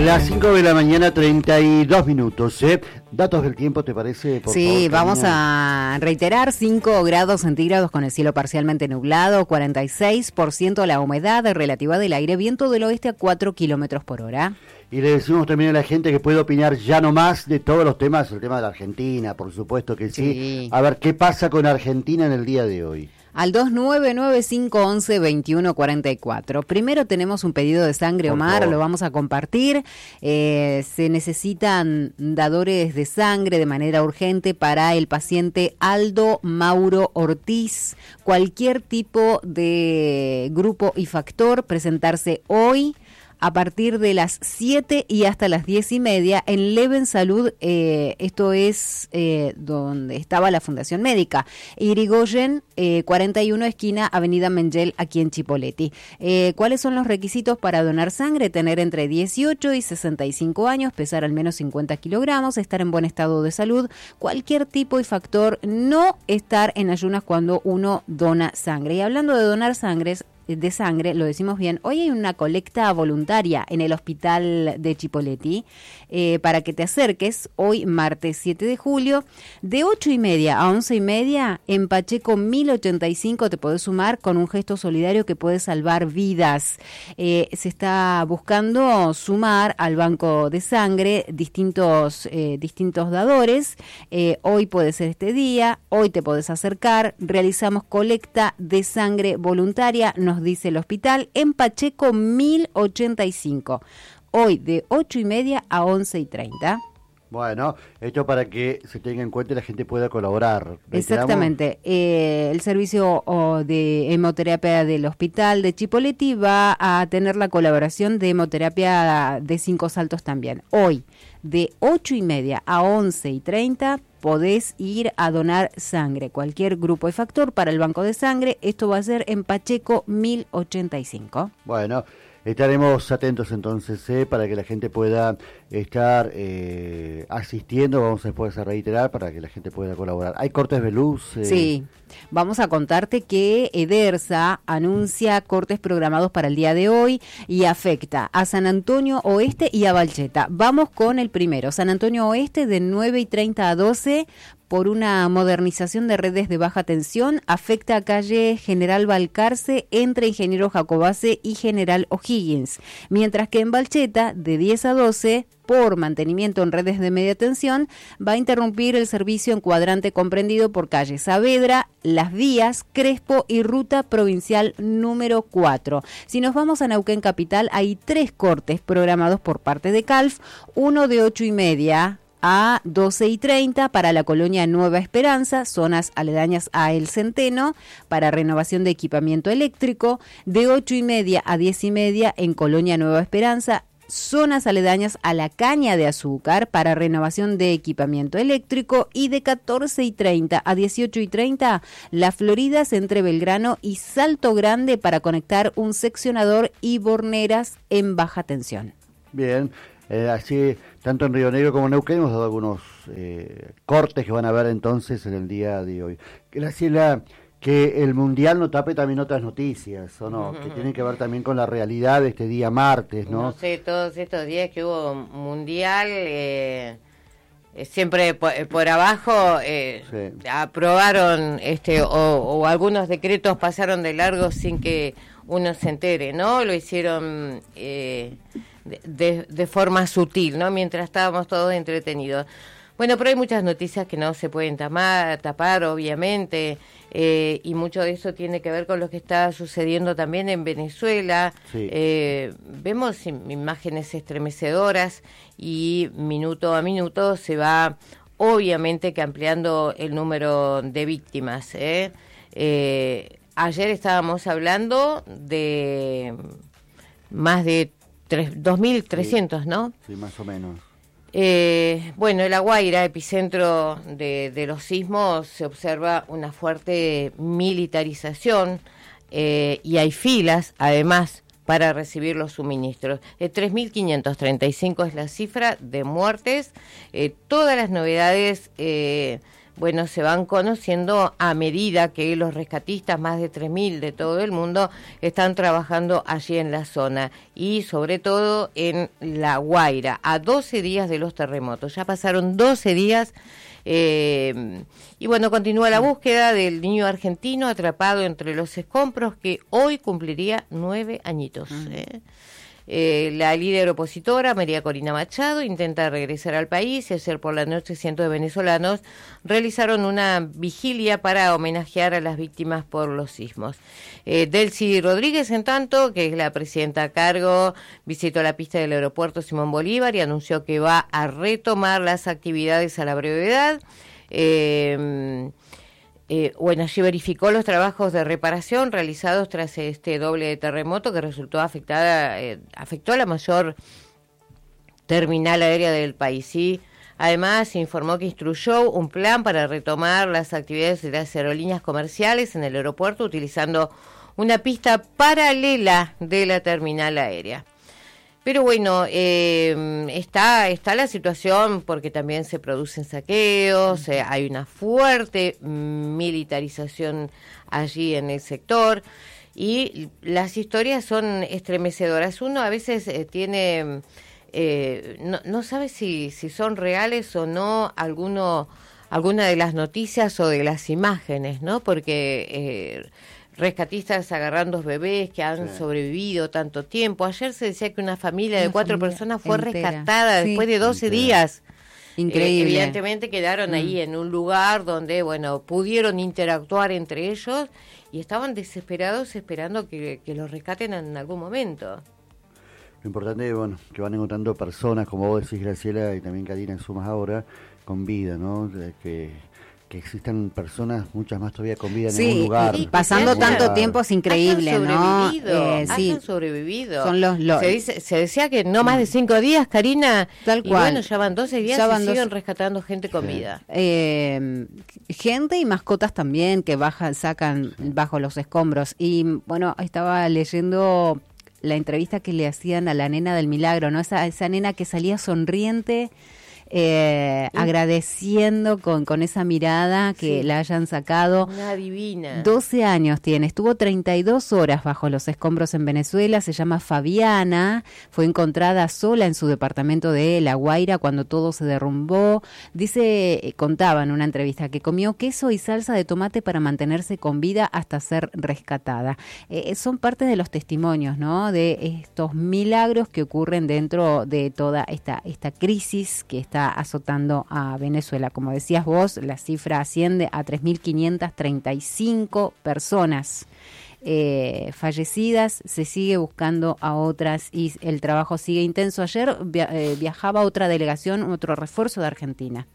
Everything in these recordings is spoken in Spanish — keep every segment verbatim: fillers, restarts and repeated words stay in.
Las cinco de la mañana, treinta y dos minutos. ¿eh? Datos del tiempo, ¿te parece? Por sí, favor, vamos Karina. a reiterar: cinco grados centígrados con el cielo parcialmente nublado, cuarenta y seis por ciento la humedad relativa del aire, viento del oeste a cuatro kilómetros por hora. Y le decimos también a la gente que puede opinar ya no más de todos los temas, el tema de la Argentina, por supuesto que sí. Sí. A ver, ¿qué pasa con Argentina en el día de hoy? Al dos nueve nueve cinco once veintiuno cuarenta y cuatro. Primero tenemos un pedido de sangre, Por Omar, favor. lo vamos a compartir. Eh, se necesitan dadores de sangre de manera urgente para el paciente Aldo Mauro Ortiz. Cualquier tipo de grupo y factor, presentarse hoy a partir de las siete y hasta las diez y media en Leven Salud. Eh, esto es eh, donde estaba la Fundación Médica. Irigoyen, eh, cuarenta y uno, esquina Avenida Mengel, aquí en Chipoleti. Eh, ¿Cuáles son los requisitos para donar sangre? Tener entre dieciocho y sesenta y cinco años, pesar al menos cincuenta kilogramos, estar en buen estado de salud, cualquier tipo y factor, no estar en ayunas cuando uno dona sangre. Y hablando de donar sangre, de sangre, lo decimos bien, hoy hay una colecta voluntaria en el hospital de Chipoleti eh, para que te acerques hoy martes siete de julio de ocho y media a once y media en Pacheco mil ochenta y cinco. Te podés sumar con un gesto solidario que puede salvar vidas. Eh, se está buscando sumar al banco de sangre distintos, eh, distintos dadores. Eh, hoy puede ser este día, hoy te podés acercar, realizamos colecta de sangre voluntaria, nos dice el hospital, en Pacheco mil ochenta y cinco, hoy de ocho y media a once y treinta. Bueno, esto para que se tenga en cuenta y la gente pueda colaborar. ¿Reiteramos? Exactamente. Eh, el servicio oh, de hemoterapia del hospital de Chipoleti va a tener la colaboración de hemoterapia de Cinco Saltos también. Hoy, de ocho y media a once y treinta, podés ir a donar sangre, cualquier grupo y factor para el banco de sangre. Esto va a ser en Pacheco mil ochenta y cinco. Bueno, estaremos atentos entonces eh, para que la gente pueda estar eh, asistiendo. Vamos después a reiterar para que la gente pueda colaborar. ¿Hay cortes de luz? Eh? Sí, vamos a contarte que Edersa anuncia cortes programados para el día de hoy y afecta a San Antonio Oeste y a Balcheta. Vamos con el primero. San Antonio Oeste de nueve y treinta a doce por una modernización de redes de baja tensión. Afecta a calle General Balcarce entre Ingeniero Jacobase y General O'Higgins. Mientras que en Balcheta de diez a doce, por mantenimiento en redes de media tensión, va a interrumpir el servicio en cuadrante comprendido por calle Saavedra, Las Vías, Crespo y ruta provincial número cuatro. Si nos vamos a Neuquén Capital, hay tres cortes programados por parte de Calf, uno de ocho y media a doce y treinta para la colonia Nueva Esperanza, zonas aledañas a El Centeno, para renovación de equipamiento eléctrico, de ocho y media a diez y media en colonia Nueva Esperanza, zonas aledañas a la caña de azúcar para renovación de equipamiento eléctrico, y de catorce y treinta a dieciocho y treinta Las Floridas entre Belgrano y Salto Grande para conectar un seccionador y borneras en baja tensión. Bien, eh, así tanto en Río Negro como en Neuquén hemos dado algunos eh, cortes que van a ver entonces en el día de hoy. Graciela, que el Mundial no tape también otras noticias, ¿o no? Uh-huh. Que tienen que ver también con la realidad de este día martes, ¿no? No sé, todos estos días que hubo Mundial, eh, siempre por, por abajo eh, sí. aprobaron este o, o algunos decretos pasaron de largo sin que uno se entere, ¿no? Lo hicieron eh, de, de, de forma sutil, ¿no? Mientras estábamos todos entretenidos. Bueno, pero hay muchas noticias que no se pueden tapar, tapar obviamente, eh, y mucho de eso tiene que ver con lo que está sucediendo también en Venezuela. Sí. Eh, vemos im- imágenes estremecedoras y minuto a minuto se va, obviamente, que ampliando el número de víctimas. ¿eh? Eh, ayer estábamos hablando de más de dos mil trescientos, sí. ¿no? Sí, más o menos. Eh, bueno, La Guaira, epicentro de, de los sismos, se observa una fuerte militarización eh, y hay filas, además, para recibir los suministros. Eh, tres mil quinientos treinta y cinco es la cifra de muertes. Eh, todas las novedades eh, bueno, se van conociendo a medida que los rescatistas, más de tres mil de todo el mundo, están trabajando allí en la zona y sobre todo en La Guaira, a doce días de los terremotos. Ya pasaron doce días eh, y bueno, continúa la búsqueda del niño argentino atrapado entre los escombros que hoy cumpliría nueve añitos. ¿eh? Eh, la líder opositora, María Corina Machado, intenta regresar al país y ayer por la noche cientos de venezolanos realizaron una vigilia para homenajear a las víctimas por los sismos. Eh, Delcy Rodríguez, en tanto, que es la presidenta a cargo, visitó la pista del aeropuerto Simón Bolívar y anunció que va a retomar las actividades a la brevedad. Eh, Eh, bueno, allí verificó los trabajos de reparación realizados tras este doble terremoto que resultó afectada, eh, afectó a la mayor terminal aérea del país. ¿sí? Además, informó que instruyó un plan para retomar las actividades de las aerolíneas comerciales en el aeropuerto utilizando una pista paralela de la terminal aérea. Pero bueno, eh, está, está la situación porque también se producen saqueos, eh, hay una fuerte militarización allí en el sector y las historias son estremecedoras. Uno a veces eh, tiene, eh, no, no sabe si, si son reales o no alguno, alguna de las noticias o de las imágenes, ¿no? Porque Eh, rescatistas agarrando bebés que han sí. sobrevivido tanto tiempo. Ayer se decía que una familia una de cuatro familia personas fue entera. rescatada sí. después de doce entera. días. Increíble. Eh, evidentemente quedaron mm. ahí en un lugar donde, bueno, pudieron interactuar entre ellos y estaban desesperados esperando que, que los rescaten en algún momento. Lo importante es, bueno, que van encontrando personas, como vos decís, Graciela, y también Karina en sumas ahora, con vida, ¿no? Que... que existan personas, muchas más todavía con vida en sí, algún lugar. Y pasando sí, tanto tiempo es increíble, hayan ¿no? Eh, sí. Hayan sobrevivido. Son los, los... Se, dice, se decía que no más de cinco días, Karina. Tal y cual. bueno, ya van doce días y siguen doce... rescatando gente con sí. vida. Eh, gente y mascotas también que bajan, sacan bajo los escombros. Y bueno, estaba leyendo la entrevista que le hacían a la nena del milagro, ¿no? Esa, esa nena que salía sonriente, Eh, ¿Sí? agradeciendo con, con esa mirada que sí. la hayan sacado. Una divina. doce años tiene, estuvo treinta y dos horas bajo los escombros en Venezuela, se llama Fabiana, fue encontrada sola en su departamento de La Guaira cuando todo se derrumbó. Dice, contaba en una entrevista que comió queso y salsa de tomate para mantenerse con vida hasta ser rescatada. Eh, son parte de los testimonios, ¿no? De estos milagros que ocurren dentro de toda esta, esta crisis que está azotando a Venezuela. Como decías vos, la cifra asciende a tres mil quinientas treinta y cinco personas eh, fallecidas, se sigue buscando a otras y el trabajo sigue intenso. Ayer via- eh, viajaba otra delegación, otro refuerzo de Argentina.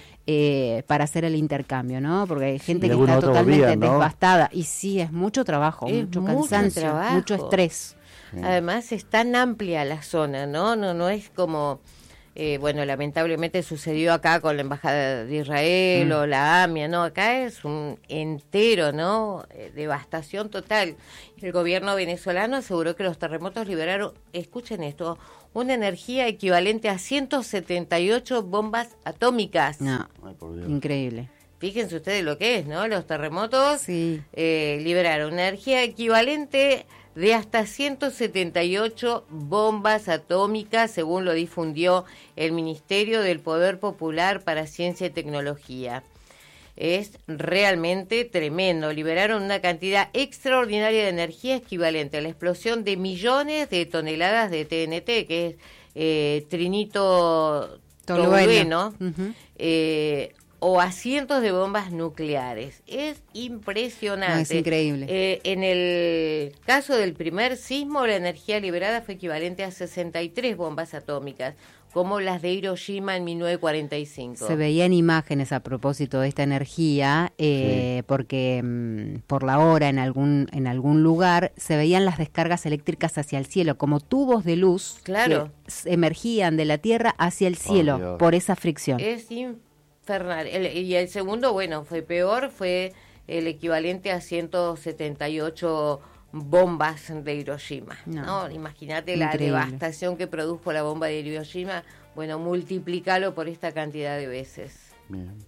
Eh, para hacer el intercambio, ¿no? Porque hay gente sí, que está totalmente volvían, ¿no? devastada y sí, es mucho trabajo, es mucho cansancio, mucho, trabajo. mucho estrés. Sí. Además es tan amplia la zona, ¿no? No, no es como... Eh, bueno, lamentablemente sucedió acá con la Embajada de Israel mm. o la AMIA, ¿no? Acá es un entero, ¿no? Eh, devastación total. El gobierno venezolano aseguró que los terremotos liberaron, escuchen esto, una energía equivalente a ciento setenta y ocho bombas atómicas. No, Ay, por Dios. Increíble. Fíjense ustedes lo que es, ¿no? Los terremotos sí. eh, liberaron una energía equivalente de hasta ciento setenta y ocho bombas atómicas, según lo difundió el Ministerio del Poder Popular para Ciencia y Tecnología. Es realmente tremendo. Liberaron una cantidad extraordinaria de energía equivalente a la explosión de millones de toneladas de T N T, que es eh, trinito tolueno, uh-huh. eh, o a cientos de bombas nucleares. Es impresionante. No, es increíble. Eh, en el caso del primer sismo, la energía liberada fue equivalente a sesenta y tres bombas atómicas, como las de Hiroshima en mil novecientos cuarenta y cinco. Se veían imágenes a propósito de esta energía, eh, sí. porque mmm, por la hora en algún en algún lugar se veían las descargas eléctricas hacia el cielo, como tubos de luz claro. que emergían de la tierra hacia el cielo, oh, por esa fricción. Es infernal. El, y el segundo, bueno, fue peor, fue el equivalente a ciento setenta y ocho bombas de Hiroshima, ¿no? ¿no? Imagínate la devastación que produjo la bomba de Hiroshima, bueno, multiplícalo por esta cantidad de veces. Bien.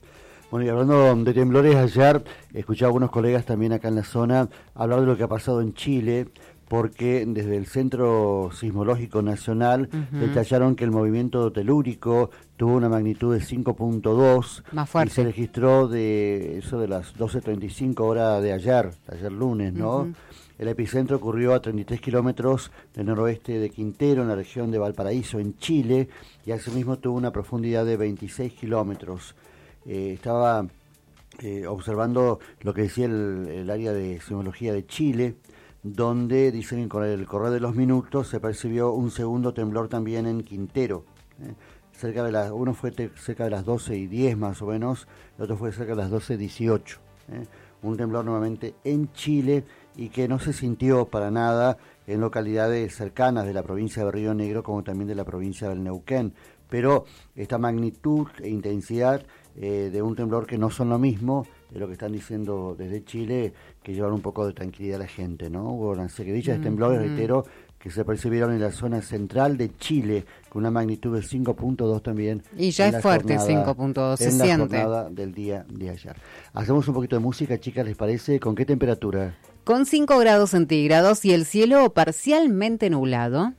Bueno, y hablando de temblores, ayer escuché a algunos colegas también acá en la zona hablar de lo que ha pasado en Chile, porque desde el Centro Sismológico Nacional uh-huh. detallaron que el movimiento telúrico tuvo una magnitud de cinco punto dos más fuerte. Y se registró de eso de las doce treinta y cinco horas de ayer, ayer lunes, ¿no? Uh-huh. El epicentro ocurrió a treinta y tres kilómetros del noroeste de Quintero, en la región de Valparaíso, en Chile, y asimismo tuvo una profundidad de veintiséis kilómetros. Eh, estaba eh, observando lo que decía el, el área de sismología de Chile, donde dicen que con el correr de los minutos se percibió un segundo temblor también en Quintero. Eh, cerca de las, uno fue te, cerca de las doce y diez más o menos, el otro fue cerca de las doce y dieciocho. Eh, un temblor nuevamente en Chile y que no se sintió para nada en localidades cercanas de la provincia de Río Negro como también de la provincia del Neuquén. Pero esta magnitud e intensidad eh, de un temblor que no son lo mismo, es lo que están diciendo desde Chile, que llevan un poco de tranquilidad a la gente, ¿no? Hubo una seguidilla de mm, temblores, mm. reitero, que se percibieron en la zona central de Chile, con una magnitud de cinco punto dos también. Y ya es fuerte cinco punto dos, se en siente. la jornada del día de ayer. Hacemos un poquito de música, chicas, ¿les parece? ¿Con qué temperatura? Con cinco grados centígrados y el cielo parcialmente nublado.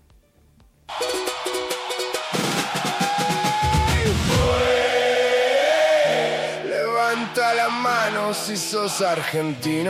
Levanta la mano si sos argentino.